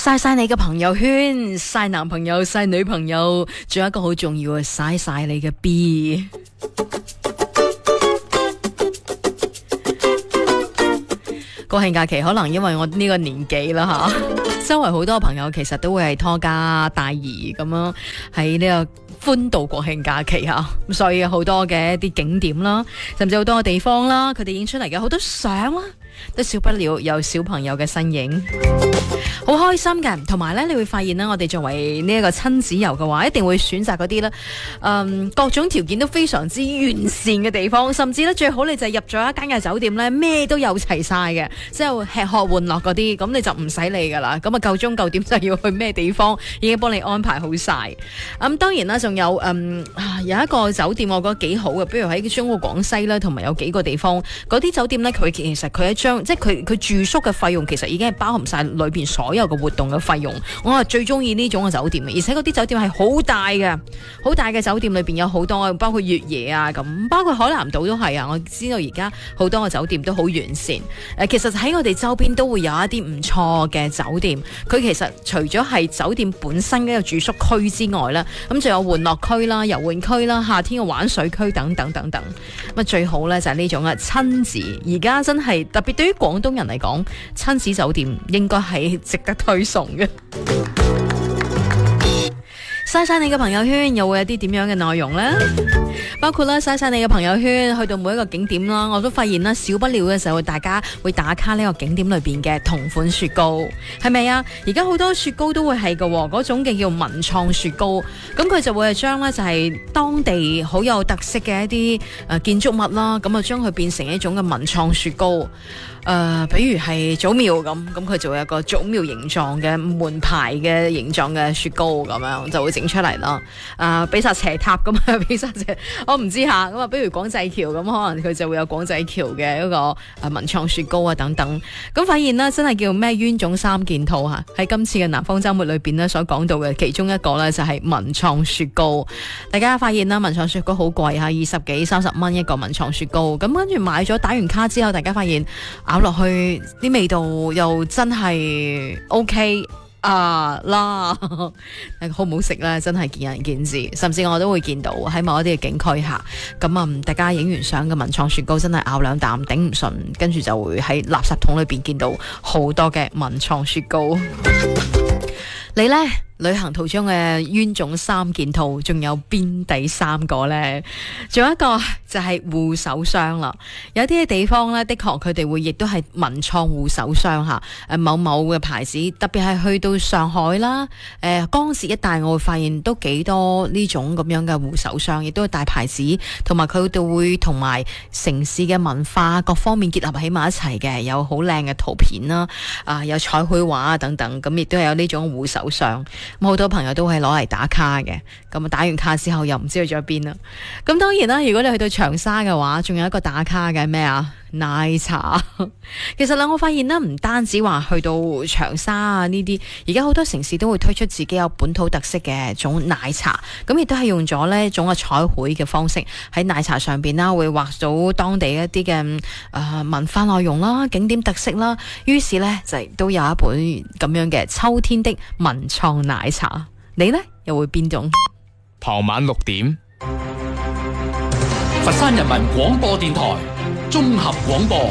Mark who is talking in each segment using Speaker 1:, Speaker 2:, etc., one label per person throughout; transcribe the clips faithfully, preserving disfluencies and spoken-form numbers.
Speaker 1: 晒晒你嘅朋友圈，晒男朋友，晒女朋友，仲有一個好重要嘅，晒晒你嘅 B。國慶假期可能因為我呢個年紀啦吓，周圍好多朋友其實都會係拖家帶兒咁樣喺呢個歡度國慶假期吓，咁所以好多嘅一啲景點啦，甚至好多嘅地方啦，佢哋影出嚟嘅好多相啦，都少不了有小朋友嘅身影，好開心嘅。同埋咧，你會發現咧，我哋作為呢一個親子遊嘅話，一定會選擇嗰啲咧，嗯，各種條件都非常之完善嘅地方，甚至咧最好你就入咗一間嘅酒店咧，咩都有齊晒嘅，即係吃喝玩樂嗰啲，咁你就唔使理噶啦。咁啊夠鐘夠點就要去咩地方，已經幫你安排好晒。咁、嗯、當然啦，仲有嗯有一個酒店我覺得幾好嘅，比如喺中澳廣西啦，同埋有幾個地方嗰啲酒店咧，佢其實佢一張即係佢佢住宿嘅費用，其實已經係包含晒裏邊所有嘅活動嘅費用。我係最中意呢種嘅酒店嘅，而且嗰啲酒店係好大嘅，好大嘅酒店裏邊有好多，包括越野啊咁，包括海南島都係啊。我知道而家好多嘅酒店都好完善。誒、呃，其實喺我哋周邊都會有一啲唔錯嘅酒店。佢其實除咗係酒店本身嘅一個住宿區之外咧，咁仲有玩樂區啦、遊玩區啦、夏天嘅玩水區等等等等。咁啊，最好咧就係呢種啊親子，而家真係特別對於廣東人嚟講，親子酒店應該係值得推崇嘅。晒晒你嘅朋友圈又會有啲點樣嘅內容呢？包括啦，晒晒你嘅朋友圈去到每一個景點啦，我都發現啦，少不了嘅時候大家會打卡呢個景點裏邊嘅同款雪糕，係咪啊？而家好多雪糕都會係嘅，嗰種嘅叫文創雪糕，咁佢就會係將呢就係當地好有特色嘅一啲誒建築物啦，咁啊將佢變成一種嘅文創雪糕。誒、呃，比如係祖廟咁，咁佢就會有個祖廟形狀嘅門牌嘅形狀嘅雪糕咁樣，就會整出嚟啦。啊、呃，比薩斜塔咁啊，比薩斜，我唔知下咁啊。比如廣濟橋咁，可能佢就會有廣濟橋嘅一個誒文創雪糕啊等等。咁發現呢，真係叫咩冤種三件套吓，喺今次嘅南方周末裏邊呢，所講到嘅其中一個呢，就係文創雪糕。大家發現啦，文創雪糕好貴吓，二十幾三十蚊一個文創雪糕。咁跟住買咗打完卡之後，大家發現咬落去啲味道又真係 OK 啊啦，好唔好食咧？真係見仁見智，甚至我都會見到喺某一啲嘅景區下，咁啊，大家影完相嘅文創雪糕真係咬兩啖頂唔順，跟住就會喺垃圾桶裏邊見到好多嘅文創雪糕。你呢？旅行途中嘅冤種三件套，仲有邊第三個呢？仲有一個就係護手霜啦。有啲嘅地方呢，的確佢哋會亦都係文創護手霜吓，誒某某嘅牌子，特別係去到上海啦、誒、呃、江浙一帶，我會發現都幾多呢種咁樣嘅護手霜，亦都係大牌子，同埋佢哋會同埋城市嘅文化各方面結合喺埋一齊嘅，有好靚嘅圖片啦，啊、呃、有彩繪畫啊等等，咁亦都係有呢種護手霜。咁好多朋友都係攞嚟打卡嘅，咁啊打完卡之後又唔知去咗邊啦。咁當然啦，如果你去到長沙嘅話，仲有一個打卡嘅咩啊？奶茶。其實啦，我發現啦，唔單止話去到長沙啊呢啲，而家好多城市都會推出自己有本土特色嘅種奶茶，咁亦都係用咗呢種嘅彩繪嘅方式喺奶茶上邊啦，會畫到當地一啲嘅誒文化內容啦、景點特色啦。於是呢，就都有一本咁樣嘅秋天的文創奶茶。你呢又會邊種？
Speaker 2: 傍晚六點，佛山人民廣播電台綜合廣播。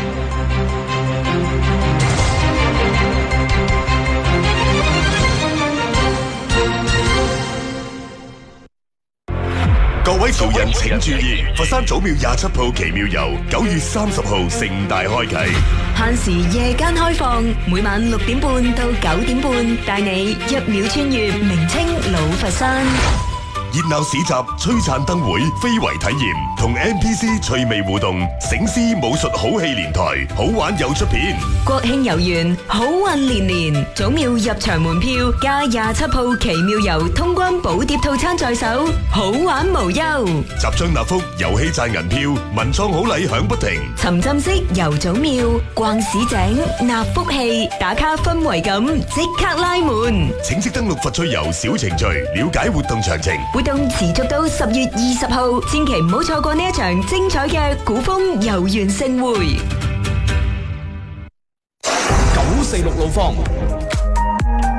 Speaker 3: 各位潮人請注意，佛山祖廟廿七號奇妙遊九月三十號盛大開啟，
Speaker 4: 限時夜間開放，每晚六點半到九點半，帶你一秒穿越明清老佛山。
Speaker 3: 熱鬧市集、璀璨燈會、非遺體驗同 N P C 趣味互動，醒獅武術好戲連台，好玩又出片。
Speaker 4: 國慶遊園，好運連連，祖廟入場門票加廿七號奇妙遊通關寶碟套餐在手，好玩無憂。
Speaker 3: 集章納福，遊戲賺銀票，文創好禮響不停。
Speaker 4: 沉浸式遊祖廟，逛市井，納福氣，打卡氛圍感，即刻拉滿。
Speaker 3: 請即登錄佛趣遊小程序，了解活動詳情。
Speaker 4: 活動持續到十月二十號，千祈唔好錯過呢一場精彩嘅古風遊園盛會。
Speaker 2: 九四六路況。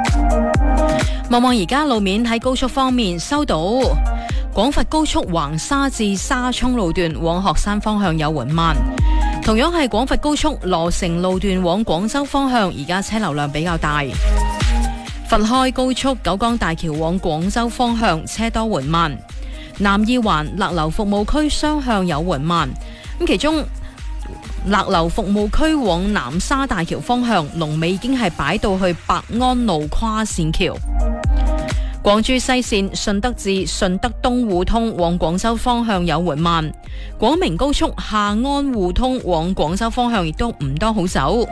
Speaker 1: 望望而家路面喺高速方面，收到廣佛高速橫沙至沙涌路段往鶴山方向有緩慢，同樣係廣佛高速羅城路段往廣州方向，而家車流量比較大。佛開高速九江大橋往廣州方向車多緩慢，南二環勒流服務區雙向有緩慢，咁其中勒流服務區往南沙大橋方向龍尾已經係擺到去百安路跨線橋。廣珠西線順德至順德東互通往廣州方向有緩慢，廣明高速下安互通往廣州方向亦都唔多好走。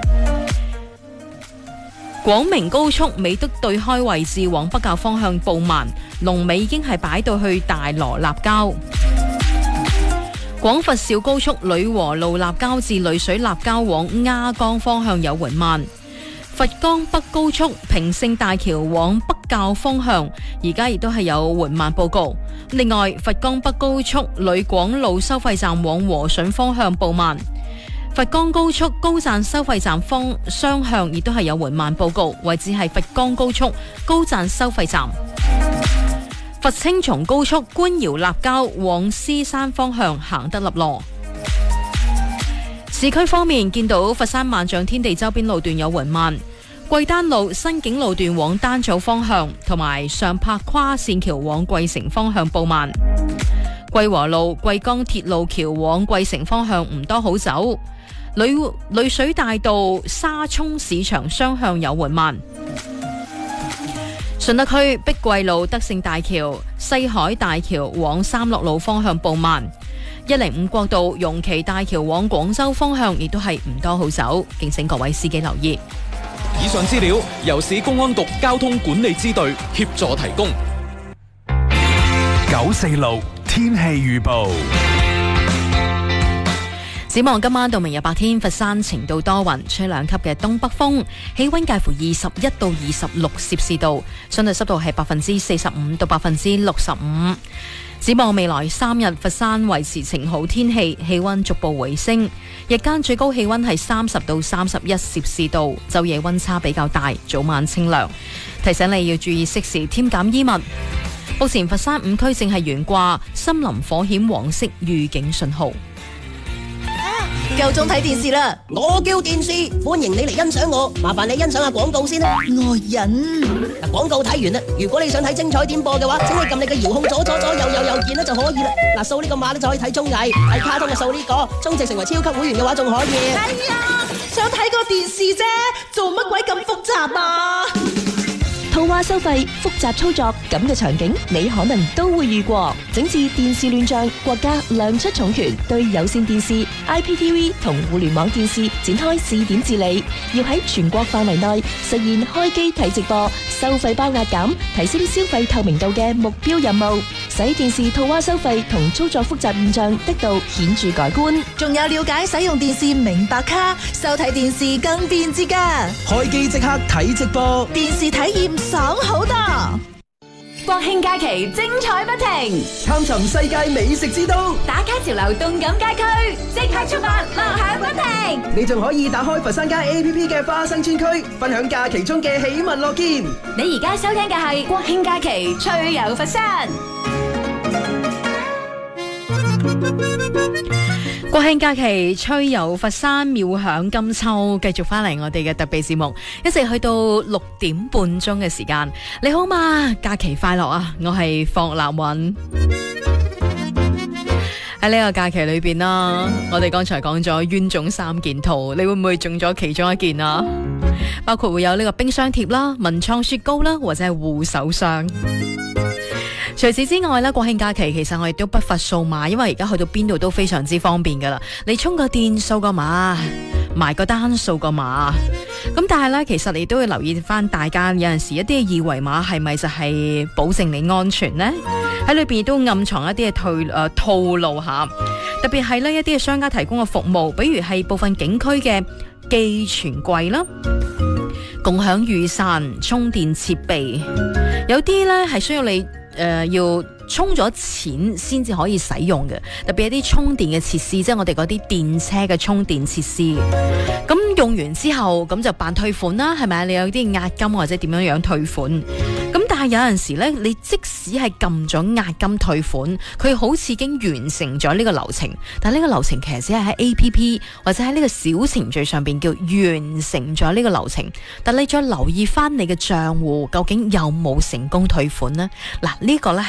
Speaker 1: 廣明高速美德對開位置往北滘方向步慢，龍尾已經係擺到去大羅立交。廣佛肇高速女和路立交至女水立交往鴉江方向有緩慢。佛江北高速平勝大橋往北滘方向而家亦都係有緩慢報告。另外，佛江北高速旅廣路收費站往和順方向步慢。佛江高速高贊收費站方雙向亦都係有緩慢報告，位置係佛江高速高贊收費站。佛青松高速官窑立交往獅山方向行得立落。市區方面，見到佛山萬象天地周邊路段有緩慢，貴丹路新景路段往丹祖方向同埋上柏跨線橋往桂城方向步慢。貴和路貴江鐵路橋往桂城方向唔多好走。女女水大道沙涌市場雙向有緩慢。順德區碧桂路德勝大橋西海大橋往三樂路方向步慢。一零五國道容旗大橋往廣州方向亦都係唔多好走，敬請各位司機留意。
Speaker 2: 以上資料由市公安局交通管理支隊協助提供。
Speaker 5: 九四六天氣預報。
Speaker 1: 展望今晚到明日白天，佛山晴到多雲，吹兩級嘅東北風，氣溫介乎二十一到二十六攝氏度，相對濕度係百分之四十五到百分之六十五。展望未來三日，佛山維持晴好天氣，氣溫逐步回升，日間最高氣溫係三十到三十一攝氏度，晝夜溫差比較大，早晚清涼。提醒你要注意適時添減衣物。目前佛山五區正係懸掛森林火險黃色預警信號。
Speaker 6: 夠鐘睇電視啦！
Speaker 7: 我叫電視，歡迎你嚟欣賞我。麻煩你欣賞下廣告先啦。
Speaker 6: 愛人，
Speaker 7: 嗱，廣告睇完啦。如果你想睇精彩點播嘅話，請你撳你嘅遙控左左左右右右鍵咧就可以啦。嗱，掃呢個碼咧就可以睇綜藝，睇卡通嘅掃呢個，充值成為超級會員嘅話仲可以。
Speaker 6: 哎呀，想睇個電視啫，做乜鬼咁複雜啊？套話收費、複雜操作咁嘅場景，你可能都會遇過。整治電視亂象，國家亮出重拳，對有線電視、I P T V 同互聯網電視展開試點治理，要喺全國範圍內實現開機睇直播、收費包壓減、提升消費透明度嘅目標任務，使電視套話收費同操作複雜現象得到顯著改觀。仲有了解使用電視明白卡，收睇電視更便捷㗎。
Speaker 8: 開機即刻睇直播，
Speaker 6: 電視體驗爽好多。
Speaker 4: 國慶假期精彩不停，
Speaker 8: 探尋世界美食之都，
Speaker 4: 打卡潮流動感街區，即刻出發，樂享不停。
Speaker 8: 你仲可以打開佛山街 A P P 嘅花生村區，分享假期中嘅喜聞樂見。
Speaker 4: 你而家收聽嘅係國慶假期趣遊佛山。
Speaker 1: 國慶假期趣遊佛山，妙享金秋，繼續翻嚟我哋嘅特備節目，一直去到六點半鐘嘅時間。你好嘛？假期快樂啊！我係霍立韻。喺呢個假期裏邊啦，我哋剛才講咗冤種三件套，你會唔會中咗其中一件啊？包括會有呢個冰箱貼啦、文創雪糕啦，或者係護手霜。除此之外咧，國慶假期其實我亦都不乏掃碼，因為而家去到邊度都非常之方便噶啦。你充個電掃個碼，埋個單掃個碼。咁但係咧，其實你都要留意翻，大家有陣時一啲二維碼係咪就係保證你安全呢？喺裏邊都暗藏一啲嘅退誒套路吓，特別係呢一啲嘅商家提供嘅服務，比如係部分景區嘅寄存櫃啦、共享雨傘、充電設備，有啲咧係需要你。誒、呃，要充咗錢先至可以使用嘅，特別係啲充電嘅設施，即係我哋嗰啲電車嘅充電設施。咁用完之後，咁就辦退款啦，係咪？你有啲押金或者點樣樣退款？咁但但係有陣時咧，你即使係撳咗押金退款，佢好似已經完成咗呢個流程，但係呢個流程其實只係喺 A P P 或者喺呢個小程序上邊叫完成咗呢個流程。但你再留意翻你嘅賬戶，究竟有冇成功退款呢？嗱，呢個咧